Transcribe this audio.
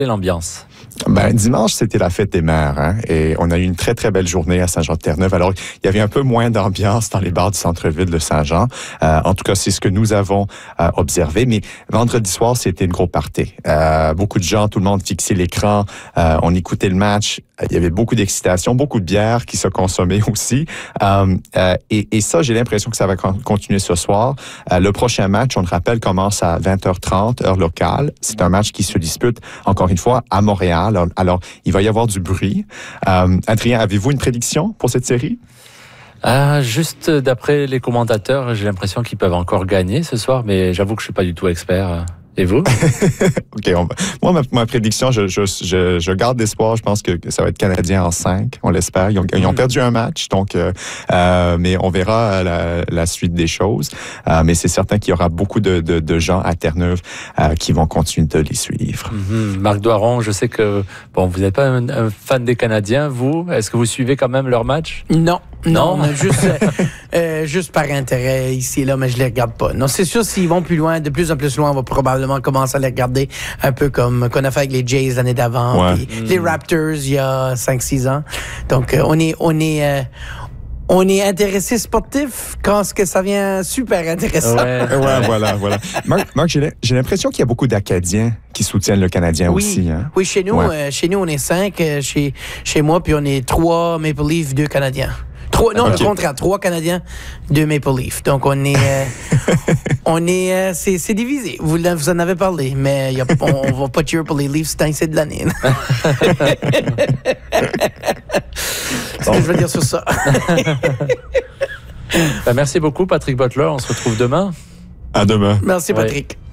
l'ambiance? Dimanche, c'était la fête des mères, hein, et on a eu une très, très belle journée à Saint-Jean-de-Terre-Neuve. Alors, il y avait un peu moins d'ambiance dans les bars du centre-ville de Saint-Jean. En tout cas, c'est ce que nous avons observé. Mais vendredi soir, c'était une grosse party. Beaucoup de gens, tout le monde fixait l'écran. On écoutait le match. Il y avait beaucoup d'excitation, beaucoup de bière qui se consommait aussi. Et ça, j'ai l'impression que ça va continuer ce soir. Le prochain match, on le rappelle, commence à 20h30, heure locale. C'est un match qui se dispute, encore une fois, à Montréal. Alors, il va y avoir du bruit. Adrien, avez-vous une prédiction pour cette série? Juste d'après les commentateurs, j'ai l'impression qu'ils peuvent encore gagner ce soir, mais j'avoue que je suis pas du tout expert. Et vous? OK. Moi, ma prédiction, je garde l'espoir. Je pense que ça va être Canadien en 5, on l'espère. Ils ont perdu un match, donc, mais on verra la suite des choses. Mais c'est certain qu'il y aura beaucoup de gens à Terre-Neuve qui vont continuer de les suivre. Marc Doiron, je sais que vous n'êtes pas un fan des Canadiens, vous. Est-ce que vous suivez quand même leur match? Non, juste par intérêt ici et là, mais je les regarde pas. Non, c'est sûr, s'ils vont plus loin, de plus en plus loin, on va probablement commencer à les regarder un peu comme qu'on a fait avec les Jays l'année d'avant, puis les Raptors il y a 5-6 ans. Donc, on est intéressé sportif quand ce que ça vient super intéressant. Voilà. Marc, j'ai l'impression qu'il y a beaucoup d'Acadiens qui soutiennent le Canadien aussi. Hein? Oui, chez nous, on est 5 chez moi, puis on est 3 Maple Leafs, 2 Canadiens. Le contraire, 3 Canadiens, 2 Maple Leafs. Donc, on est, c'est divisé. Vous en avez parlé, mais on va pas cheer pour les Leafs tant que c'est de l'année. C'est ce que je veux dire sur ça. Merci beaucoup, Patrick Butler. On se retrouve demain. À demain. Merci, Patrick.